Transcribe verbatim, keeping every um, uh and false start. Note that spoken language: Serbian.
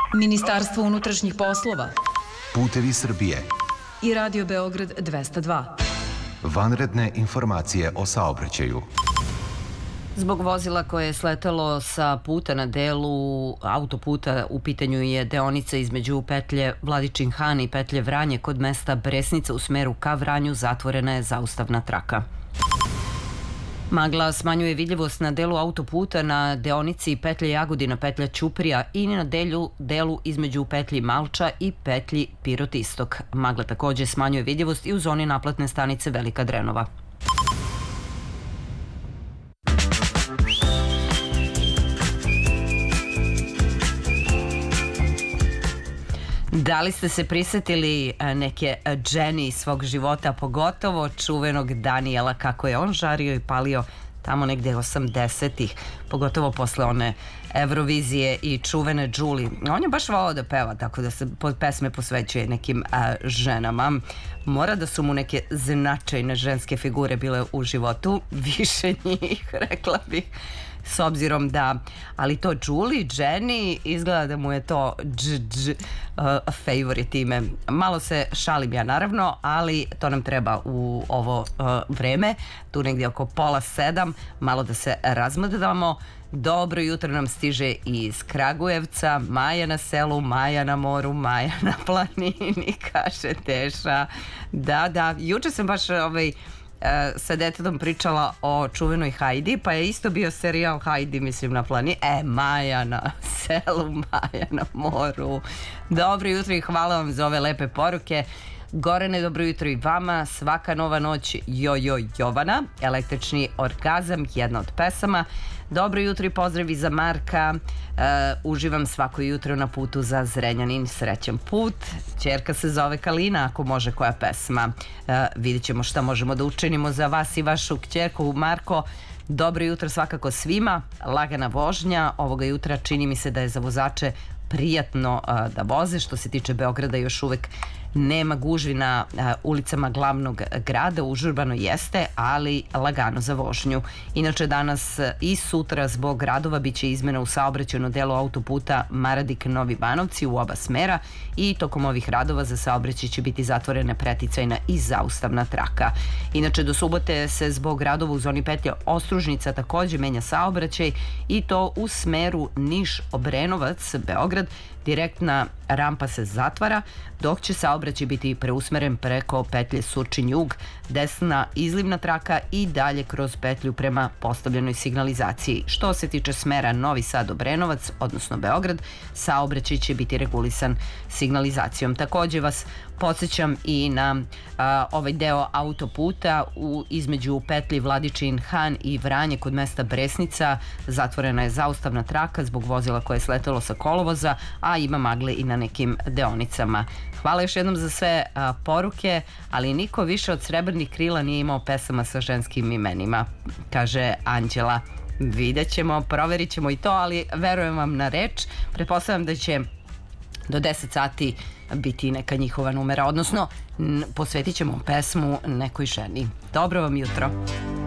Ministarstvo unutrašnjih poslova, Putevi Srbije i Radio Beograd dvesta dva. Vanredne informacije o saobraćaju. Zbog vozila koje je sletalo sa puta na delu autoputa, u pitanju je deonica između petlje Vladičin Han i petlje Vranje kod mesta Bresnica u smeru ka Vranju, zatvorena je zaustavna traka. Magla smanjuje vidljivost na delu autoputa na deonici petlje Jagodina, petlja Ćuprija i na delu, delu između petlji Malča i petlji Pirot Istok. Magla takođe smanjuje vidljivost i u zoni naplatne stanice Velika Drenova. Da li ste se prisetili neke Jenny iz svog života, pogotovo čuvenog Danijela, kako je on žario i palio tamo negde osamdesetih, pogotovo posle one Eurovizije i čuvene Julie. On je baš volao da peva, tako da se pesme posvećuje nekim a, ženama. Mora da su mu neke značajne ženske figure bile u životu, više njih, rekla bih. S obzirom da, ali to Julie, Jenny, izgleda da mu je to dž, dž, uh, favorite ime. Malo se šalim ja naravno, ali to nam treba u ovo uh, vreme, tu negdje oko pola sedam, malo da se razmrdamo. Dobro jutro nam stiže iz Kragujevca, Maja na selu, Maja na moru, Maja na planini, kaže Teša. Da, da, juče sam baš ovaj, sa detetom pričala o čuvenoj Hajdi, pa je isto bio serijal Hajdi, mislim, na plani. E, Maja na selu, Maja na moru. Dobro jutro i hvala vam za ove lepe poruke. Gorane, dobro jutro i vama. Svaka nova noć, Jojo Jovana, Električni orgazam, jedna od pesama. Dobro jutro i pozdravi za Marka. Uh, uživam svako jutro na putu za Zrenjanin. Srećan put. Ćerka se zove Kalina, ako može koja pesma. Uh, vidjet ćemo šta možemo da učinimo za vas i vašu kćerku. Marko, dobro jutro svakako svima. Lagana vožnja. Ovoga jutra čini mi se da je za vozače prijatno uh, da voze. Što se tiče Beograda, još uvek nema gužvi na uh, ulicama glavnog grada, užurbano jeste, ali lagano za vožnju. Inače, danas i sutra zbog radova biće izmena u saobraćajnom delu autoputa Maradik-Novi Banovci u oba smera i tokom ovih radova za saobraćaj će biti zatvorena preticajna i zaustavna traka. Inače, do subote se zbog radova u zoni petlje Ostružnica takođe menja saobraćaj i to u smeru Niš-Obrenovac-Beograd. Direktna rampa se zatvara, dok će saobraćaj biti preusmeren preko petlje Surčin-Jug, desna izlivna traka i dalje kroz petlju prema postavljenoj signalizaciji. Što se tiče smera Novi Sad-Obrenovac, odnosno Beograd, saobraćaj će biti regulisan signalizacijom. Takođe vas podsjećam i na a, ovaj deo autoputa u, između petlji Vladičin Han i Vranje kod mesta Bresnica. Zatvorena je zaustavna traka zbog vozila koje je sletelo sa kolovoza, a ima magle i na nekim deonicama. Hvala još jednom za sve a, poruke, ali niko više od Srebrnih krila nije imao pesama sa ženskim imenima, kaže Anđela. Vidjet ćemo, proverit ćemo i to, ali verujem vam na reč. Pretpostavljam da će do deset sati biti neka njihova numera, odnosno posvetit ćemo pesmu nekoj ženi. Dobro vam jutro.